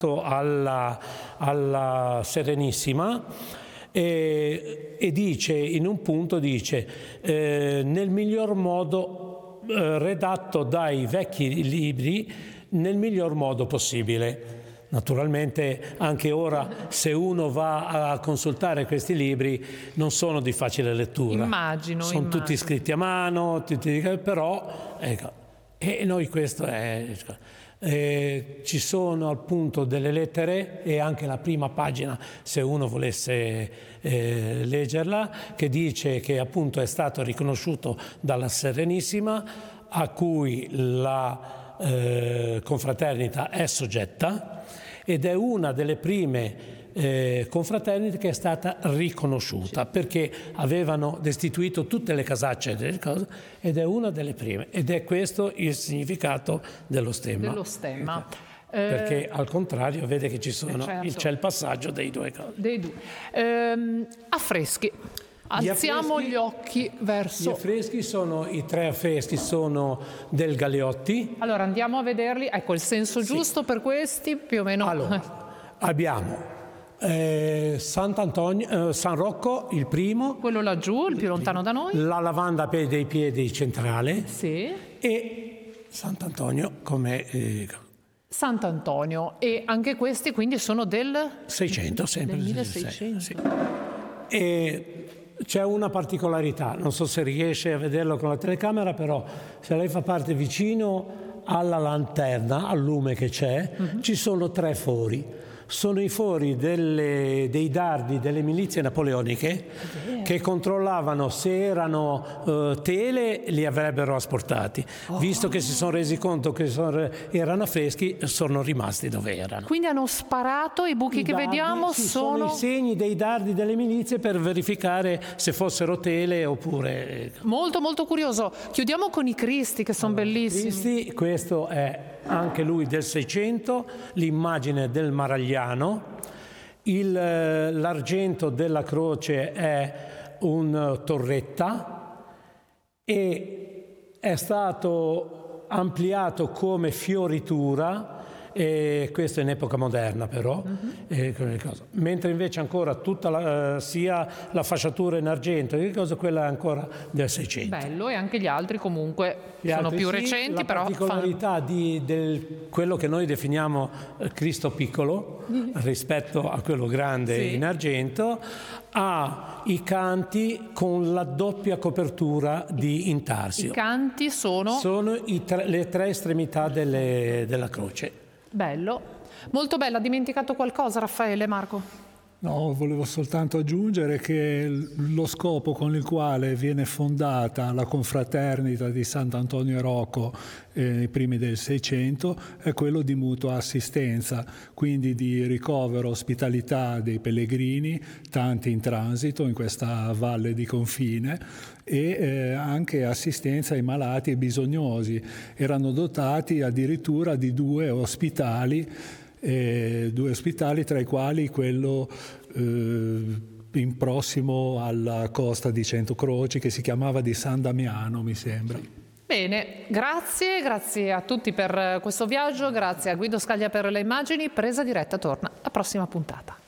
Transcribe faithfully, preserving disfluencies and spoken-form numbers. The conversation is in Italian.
alla, alla Serenissima e, e dice, in un punto dice, eh, nel miglior modo eh, redatto dai vecchi libri, nel miglior modo possibile. Naturalmente anche ora, se uno va a consultare questi libri, non sono di facile lettura. Immagino. Sono immagino. tutti scritti a mano, tutti, però ecco, e noi questo è... Eh, ci sono appunto delle lettere e anche la prima pagina, se uno volesse eh, leggerla, che dice che appunto è stato riconosciuto dalla Serenissima, a cui la eh, confraternita è soggetta, ed è una delle prime Eh, confraternite che è stata riconosciuta, perché avevano destituito tutte le casacce delle cose, ed è una delle prime, ed è questo il significato dello stemma, dello stemma. Perché eh, al contrario vede che ci sono, certo. c'è il passaggio dei due cose. Dei due. Ehm, affreschi. Alziamo gli, affreschi, gli occhi verso... Gli affreschi sono, i tre affreschi sono del Galeotti. Allora andiamo a vederli, ecco il senso giusto sì. per questi, più o meno. Allora, abbiamo Eh, Sant'Antonio, eh, San Rocco, il primo. Quello laggiù, il più lontano da noi. La lavanda dei piedi centrale. Sì. E Sant'Antonio come... Eh, Sant'Antonio. E anche questi quindi sono del... seicento, sempre. Del milleseicento. Sì. E c'è una particolarità, non so se riesce a vederlo con la telecamera, però se lei fa parte vicino alla lanterna, al lume che c'è, uh-huh. ci sono tre fori. Sono i fori delle, dei dardi delle milizie napoleoniche che controllavano se erano uh, tele, li avrebbero asportati. Oh. Visto che si sono resi conto che sono, erano affreschi, sono rimasti dove erano. Quindi hanno sparato, i buchi I che dardi, vediamo sì, sono... sono i segni dei dardi delle milizie per verificare se fossero tele oppure... Molto molto curioso. Chiudiamo con i Cristi che sono allora, bellissimi. Cristi, questo è anche lui del seicento, l'immagine del Maragliano, il, l'argento della croce è un torretta e è stato ampliato come fioritura, e questo in epoca moderna però, uh-huh. e, mentre invece ancora tutta la, sia la fasciatura in argento che cosa, quella è ancora del seicento. Bello, e anche gli altri comunque gli sono altri più sì, recenti, la però particolarità fan... di del, quello che noi definiamo Cristo piccolo rispetto a quello grande sì. in argento, ha i canti con la doppia copertura di intarsio. I canti sono? Sono i tre, le tre estremità delle, della croce. Bello, molto bello. Ha dimenticato qualcosa Raffaele, Marco? No, volevo soltanto aggiungere che lo scopo con il quale viene fondata la confraternita di Sant'Antonio e Rocco eh, nei primi del Seicento è quello di mutua assistenza, quindi di ricovero ospitalità dei pellegrini, tanti in transito in questa valle di confine, e eh, anche assistenza ai malati e bisognosi. Erano dotati addirittura di due ospitali, Eh, due ospitali tra i quali quello eh, in prossimo alla costa di Centocroci, che si chiamava di San Damiano, mi sembra. Bene, grazie, grazie a tutti per questo viaggio, grazie a Guido Scaglia per le immagini. Presa Diretta torna alla prossima puntata.